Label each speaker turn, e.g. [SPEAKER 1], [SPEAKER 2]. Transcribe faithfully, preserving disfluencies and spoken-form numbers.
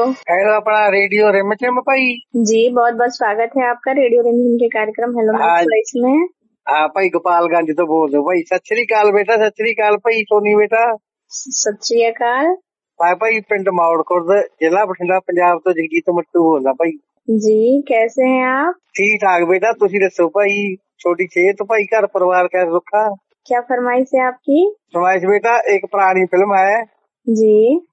[SPEAKER 1] Hello अपना radio रिमझिम भाई।
[SPEAKER 2] जी बहुत बहुत स्वागत है आपका रेडियो रिमझिम के कार्यक्रम हेलो
[SPEAKER 1] हाँ
[SPEAKER 2] वॉइस में।
[SPEAKER 1] हाँ भाई गोपालगंज तो बोल दो भाई। सत श्री अकाल बेटा, सत श्री अकाल भाई सोनी बेटा।
[SPEAKER 2] सत श्री अकाल
[SPEAKER 1] मैं भाई पिंड माउड़ खुर्द जिला बठिंडा पंजाब तो जगजीत मट्टू बोलदा भाई।
[SPEAKER 2] जी कैसे हैं आप?
[SPEAKER 1] ठीक ठाक बेटा, तुसी दसो भाई। छोटी सेहत भाई, घर परिवार कैसा रुखा?
[SPEAKER 2] क्या फरमाइश है आपकी?
[SPEAKER 1] फरमाइश बेटा एक पुरानी फिल्म है
[SPEAKER 2] जी